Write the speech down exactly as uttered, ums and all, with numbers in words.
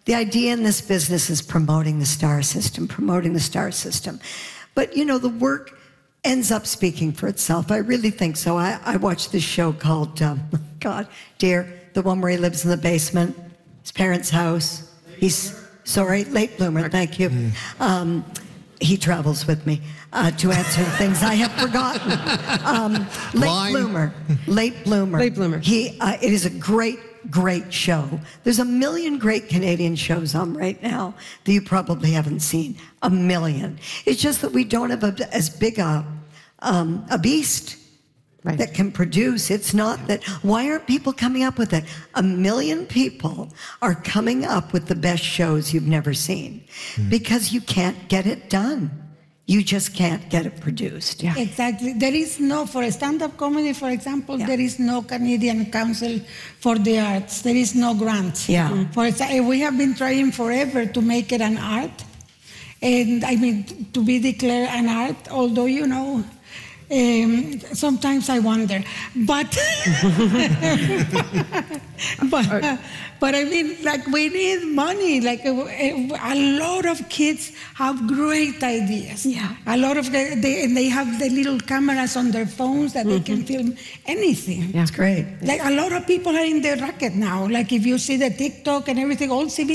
the idea in this business is promoting the star system, promoting the star system. But, you know, the work ends up speaking for itself. I really think so. I, I watched this show called, um, God, dear, the one where he lives in the basement, his parents' house. He's, sorry, late bloomer, thank you. Um, he travels with me uh, to answer things I have forgotten. Um, late Line. bloomer, late bloomer. Late bloomer. He, uh, it is a great, great show. There's a million great Canadian shows on right now that you probably haven't seen. A million. It's just that we don't have a, as big a, um, a beast Right. that can produce. It's not that, why aren't people coming up with it? A million people are coming up with the best shows you've never seen mm. because you can't get it done. You just can't get it produced. Yeah. Exactly. There is no, for stand-up comedy, for example, Yeah. there is no Canadian Council for the Arts. There is no grant. Yeah. Mm. For exa- we have been trying forever to make it an art. And I mean, to be declared an art, although, you know, Um, sometimes I wonder, but but, uh, but I mean, like we need money. Like a, a lot of kids have great ideas. Yeah, a lot of the, they and they have the little cameras on their phones that mm-hmm. they can film anything. Yeah, it's great. Like a lot of people are in the racket now. Like if you see the TikTok and everything, all civil